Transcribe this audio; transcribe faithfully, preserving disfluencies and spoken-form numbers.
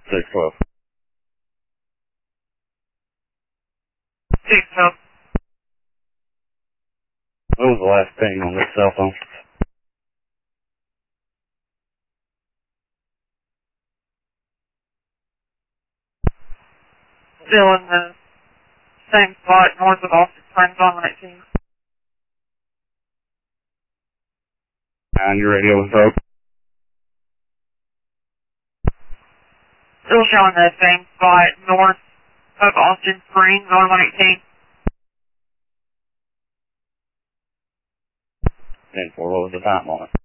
six twelve. six twelve. What was the last ping on this cell phone? Still in the same spot north of Austin Springs on nineteen. And your radio was broke. Still showing the same spot north of Austin Springs on one eighteen. ten four, what was the time on it?